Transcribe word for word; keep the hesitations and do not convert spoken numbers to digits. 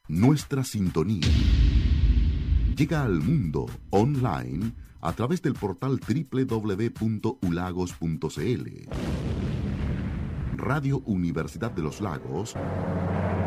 Nuestra sintonía llega al mundo online a través del portal doble u doble u doble u punto u lagos punto c l. Radio Universidad de los Lagos